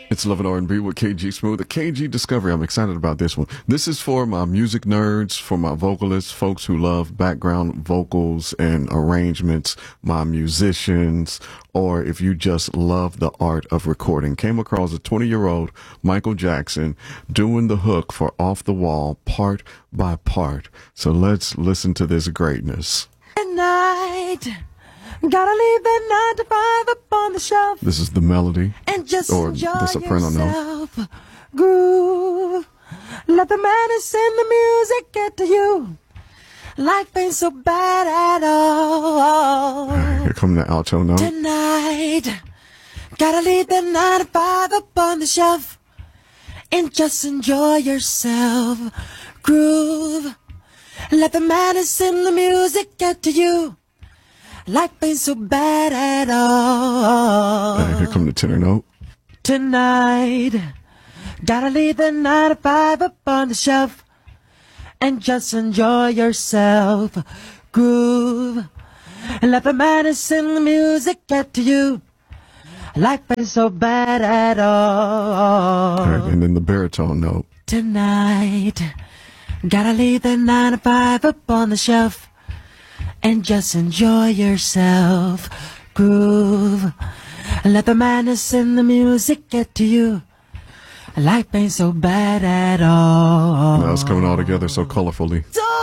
It's Love and R&B with KG Smooth. The KG Discovery. I'm excited about this one. This is for my music nerds, for my vocalists, folks who love background vocals and arrangements, my musicians, or if you just love the art of recording. Came across a 20-year-old Michael Jackson doing the hook for Off the Wall part by part. So let's listen to this greatness. At night, gotta leave that 9 to 5 up on the shelf. This is the melody, And just or enjoy the soprano note. yourself. Groove. Let the madness in the music get to you. Life ain't so bad at all. Here come the alto note. Tonight, gotta leave that 9 to 5 up on the shelf. And just enjoy yourself. Groove. Let the madness in the music get to you. Life ain't so bad at all. Here come the tenor note. Tonight, gotta leave the 9 to 5 up on the shelf. And just enjoy yourself. Groove. And let the madness in the music get to you. Life ain't so bad at all. And then the baritone note. Tonight, gotta leave the 9 to 5 up on the shelf. And just enjoy yourself. Groove. Let the madness in the music get to you. Life ain't so bad at all. Now it's coming all together so colorfully.